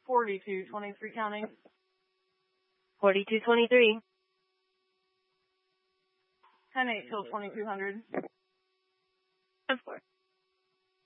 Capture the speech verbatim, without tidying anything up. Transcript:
forty-two twenty-three counting. forty-two twenty-three. ten eight till twenty-two hundred. Of course.